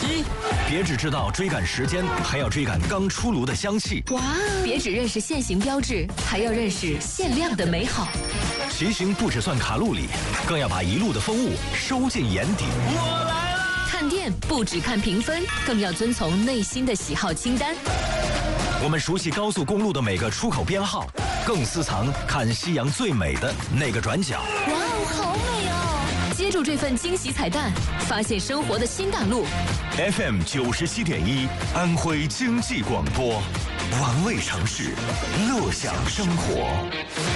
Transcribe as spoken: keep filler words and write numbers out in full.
一，别只知道追赶时间，还要追赶刚出炉的香气。 哇！别只认识现行标志，还要认识限量的美好。 骑行不只算卡路里，更要把一路的风物收进眼底。 我来了！ 看店不只看评分，更要遵从内心的喜好清单。 我们熟悉高速公路的每个出口编号，更私藏看夕阳最美的那个转角。 哇哦，好美哦！接住这份惊喜彩蛋，发现生活的新大陆。 F M 九十七点一，安徽经济广播，玩味城市，乐享生活。